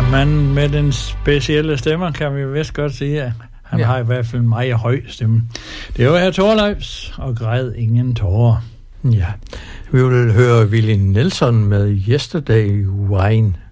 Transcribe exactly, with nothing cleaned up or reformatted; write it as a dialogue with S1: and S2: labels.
S1: Manden med den specielle stemme, kan vi vist godt sige, at han ja. har i hvert fald en meget høj stemme. Det var her Thorleifs, og græd ingen tårer.
S2: Ja, vi vil høre Willie Nelson med Yesterday Wine.